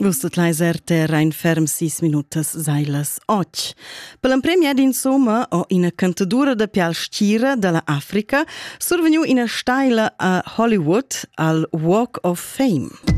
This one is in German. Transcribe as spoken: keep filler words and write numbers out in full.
Vustet leiser ter rein ferm sis minutas sailas och. Per l'empremia d'insomma o ina cantadura da pial stgira dalla Africa survegnu ina staila a Hollywood al Walk of Fame.